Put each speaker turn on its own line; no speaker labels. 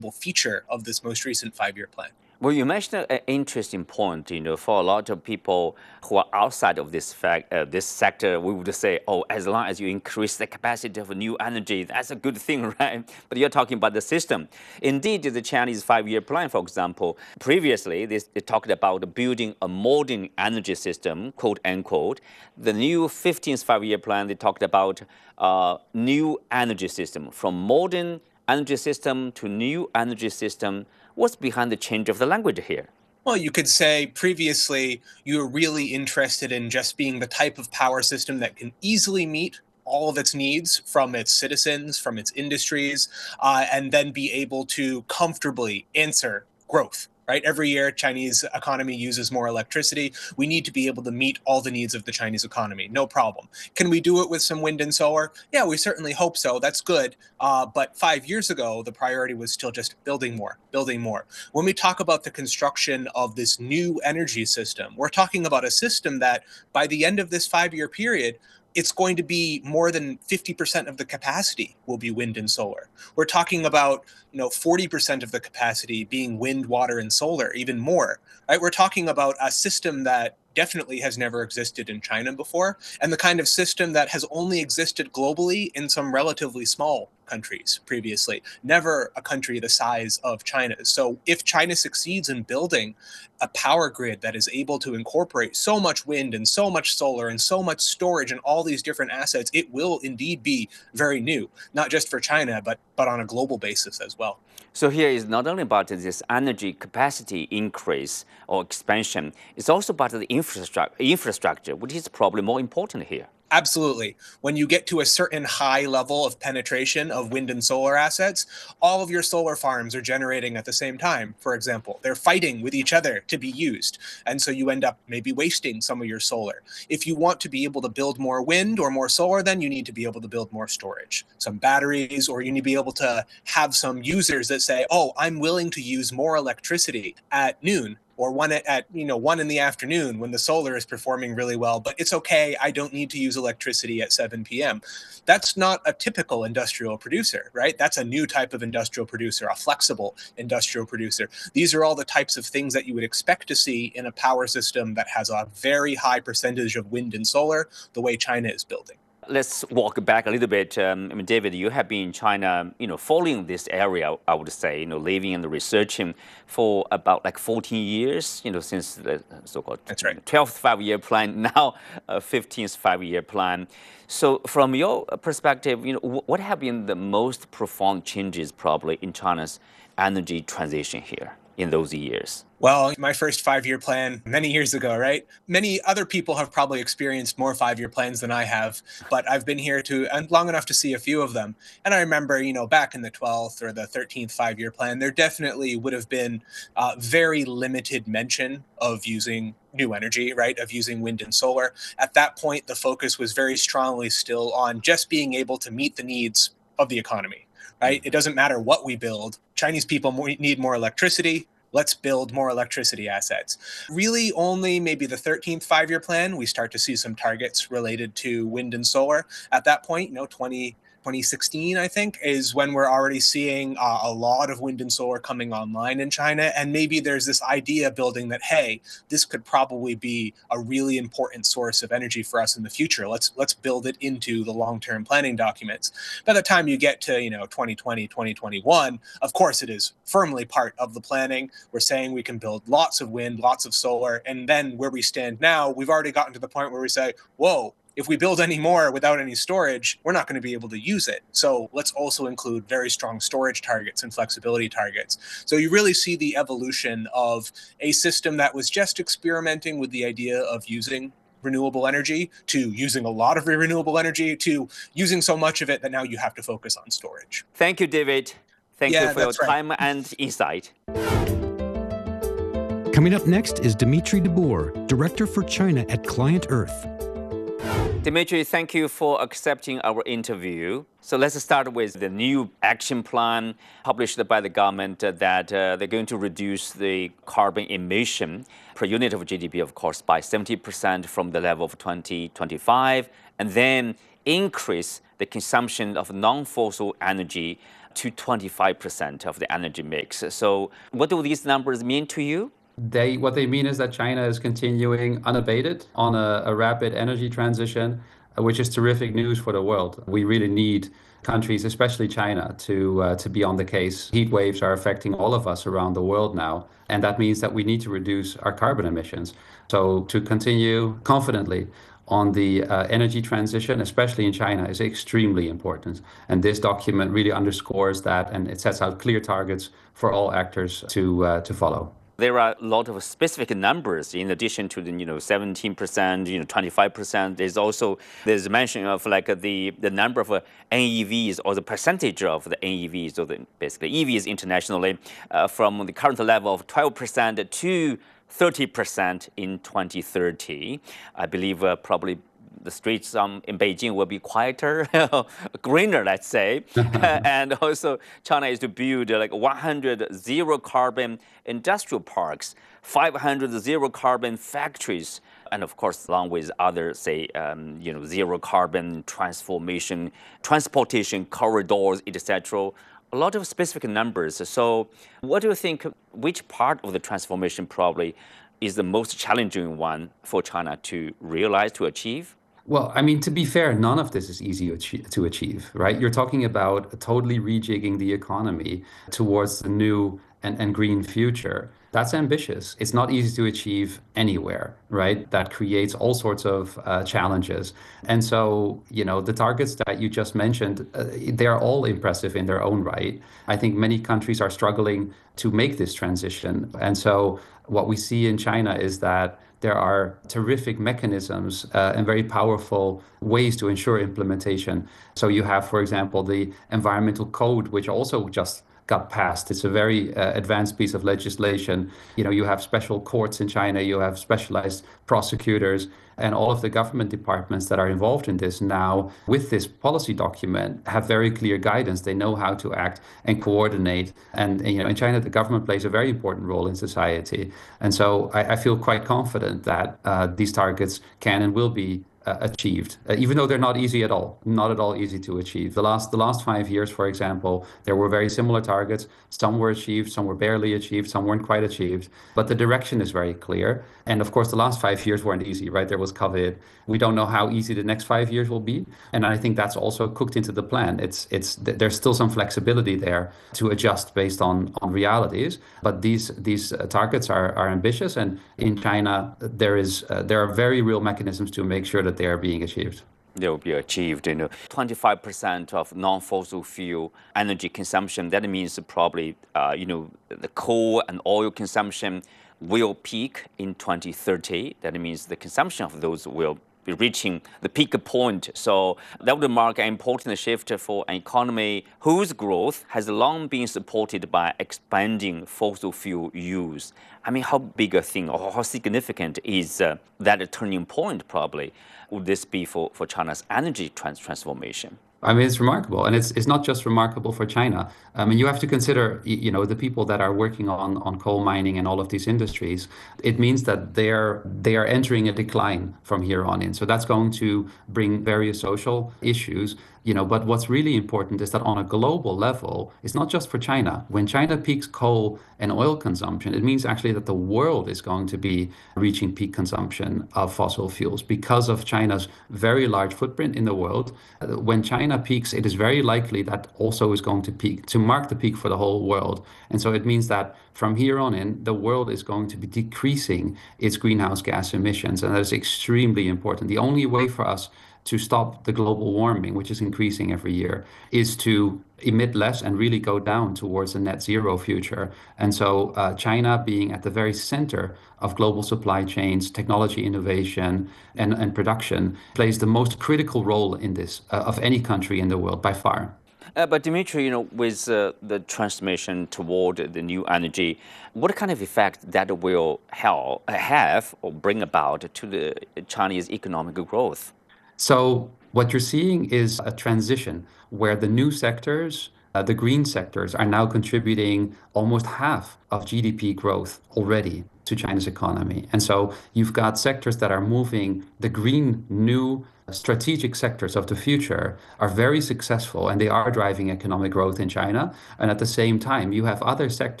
feature of this most recent 5-year plan.
Well, you mentioned an interesting point. For a lot of people who are outside of this sector, we would say, oh, as long as you increase the capacity of new energy, that's a good thing, right? But you're talking about the system. Indeed, the Chinese 5-year plan, for example, previously they talked about building a modern energy system, quote unquote. The new 15th 5-year plan, they talked about new energy system, from modern energy system to new energy system. What's behind the change of the language here?
Well, you could say previously you were really interested in just being the type of power system that can easily meet all of its needs from its citizens, from its industries, and then be able to comfortably answer growth. Right? Every year, Chinese economy uses more electricity. We need to be able to meet all the needs of the Chinese economy. No problem. Can we do it with some wind and solar? Yeah, we certainly hope so. That's good. But 5 years ago, the priority was still just building more, building more. When we talk about the construction of this new energy system, we're talking about a system that by the end of this 5-year period, it's going to be more than 50% of the capacity will be wind and solar. We're talking about 40% of the capacity being wind, water, and solar, even more. Right? We're talking about a system that definitely has never existed in China before, and the kind of system that has only existed globally in some relatively small countries previously, never a country the size of China. So if China succeeds in building a power grid that is able to incorporate so much wind and so much solar and so much storage and all these different assets, it will indeed be very new, not just for China, but on a global basis as well.
So here is not only about this energy capacity increase or expansion, it's also about the infrastructure, which is probably more important here.
Absolutely. When you get to a certain high level of penetration of wind and solar assets, all of your solar farms are generating at the same time, for example. They're fighting with each other to be used. And so you end up maybe wasting some of your solar. If you want to be able to build more wind or more solar, then you need to be able to build more storage, some batteries, or you need to be able to have some users that say, oh, I'm willing to use more electricity at noon or one at 1 in the afternoon when the solar is performing really well, but it's okay, I don't need to use electricity at 7 p.m. That's not a typical industrial producer, right? That's a new type of industrial producer, a flexible industrial producer. These are all the types of things that you would expect to see in a power system that has a very high percentage of wind and solar, the way China is building.
Let's walk back a little bit. David, you have been in China, following this area, I would say, living and researching for about like 14 years, since the so-called
That's right.
12th 5-year plan, now 15th 5-year plan. So from your perspective, what have been the most profound changes probably in China's energy transition here in those years?
Well, my first 5-year plan many years ago, right? Many other people have probably experienced more 5-year plans than I have, but I've been here and long enough to see a few of them. And I remember, back in the 12th or the 13th 5-year plan, there definitely would have been very limited mention of using new energy, right? Of using wind and solar. At that point, the focus was very strongly still on just being able to meet the needs of the economy, right? It doesn't matter what we build. Chinese people need more electricity. Let's build more electricity assets. Really, only maybe the 13th 5-year plan, we start to see some targets related to wind and solar. At that point, 2016, I think, is when we're already seeing a lot of wind and solar coming online in China. And maybe there's this idea building that, hey, this could probably be a really important source of energy for us in the future. Let's build it into the long-term planning documents. By the time you get to 2020, 2021, of course it is firmly part of the planning. We're saying we can build lots of wind, lots of solar. And then where we stand now, we've already gotten to the point where we say, whoa, if we build any more without any storage, we're not going to be able to use it. So let's also include very strong storage targets and flexibility targets. So you really see the evolution of a system that was just experimenting with the idea of using renewable energy to using a lot of renewable energy to using so much of it that now you have to focus on storage.
Thank you, David. Thank you for your time and insight.
Coming up next is Dimitri de Boer, Director for China at Client Earth.
Dimitri, thank you for accepting our interview. So let's start with the new action plan published by the government that they're going to reduce the carbon emission per unit of GDP, of course, by 70% from the level of 2025, and then increase the consumption of non-fossil energy to 25% of the energy mix. So what do these numbers mean to you?
What they mean is that China is continuing unabated on a rapid energy transition, which is terrific news for the world. We really need countries, especially China, to be on the case. Heat waves are affecting all of us around the world now, and that means that we need to reduce our carbon emissions. So to continue confidently on the energy transition, especially in China, is extremely important. And this document really underscores that, and it sets out clear targets for all actors to follow.
There are a lot of specific numbers in addition to the 17%, 25%. There's mention of like the number of NEVs or the percentage of the NEVs or basically EVs internationally from the current level of 12% to 30% in 2030. I believe probably the streets in Beijing will be quieter, greener, let's say. And also, China is to build like 100 zero carbon industrial parks, 500 zero carbon factories, and of course, along with other, say, zero carbon transformation, transportation corridors, etc. A lot of specific numbers. So, what do you think? Which part of the transformation probably is the most challenging one for China to realize, to achieve?
Well, I mean, to be fair, none of this is easy to achieve, right? You're talking about totally rejigging the economy towards the new and green future. That's ambitious. It's not easy to achieve anywhere, right? That creates all sorts of challenges. And so, the targets that you just mentioned, they're all impressive in their own right. I think many countries are struggling to make this transition. And so what we see in China is that there are terrific mechanisms and very powerful ways to ensure implementation. So you have, for example, the environmental code, which also just got passed. It's a very advanced piece of legislation. You have special courts in China, you have specialized prosecutors, and all of the government departments that are involved in this now, with this policy document, have very clear guidance. They know how to act and coordinate. And in China, the government plays a very important role in society. And so I feel quite confident that these targets can and will be achieved, even though they're not easy at all, not at all easy to achieve. The last 5 years, for example, there were very similar targets. Some were achieved, some were barely achieved, some weren't quite achieved, but the direction is very clear. And of course, the last 5 years weren't easy, right? There was COVID. We don't know how easy the next 5 years will be. And I think that's also cooked into the plan. There's still some flexibility there to adjust based on realities, but these targets are ambitious. And in China, there are very real mechanisms to make sure that they are being achieved.
They will be achieved. 25% of non-fossil fuel energy consumption. That means probably, the coal and oil consumption will peak in 2030. That means the consumption of those will be reaching the peak point. So that would mark an important shift for an economy whose growth has long been supported by expanding fossil fuel use. I mean, how big a thing or how significant is that turning point probably would this be for China's energy transformation?
I mean, it's remarkable, and it's not just remarkable for China. I mean, you have to consider, the people that are working on coal mining and all of these industries. It means that they are entering a decline from here on in. So that's going to bring various social issues. But what's really important is that on a global level, it's not just for China. When China peaks coal and oil consumption, it means actually that the world is going to be reaching peak consumption of fossil fuels because of China's very large footprint in the world. When China peaks, it is very likely that also is going to peak, to mark the peak for the whole world. And so it means that from here on in, the world is going to be decreasing its greenhouse gas emissions. And that is extremely important. The only way for us to stop the global warming, which is increasing every year, is to emit less and really go down towards a net zero future. And so China, being at the very center of global supply chains, technology innovation, and production, plays the most critical role in this of any country in the world by far.
But Dimitri, with the transformation toward the new energy, what kind of effect that will have or bring about to the Chinese economic growth?
So what you're seeing is a transition where the new sectors, the green sectors, are now contributing almost half of GDP growth already. to China's economy. And so you've got sectors that are moving, the green new strategic sectors of the future are very successful and they are driving economic growth in China. And at the same time, you have other sectors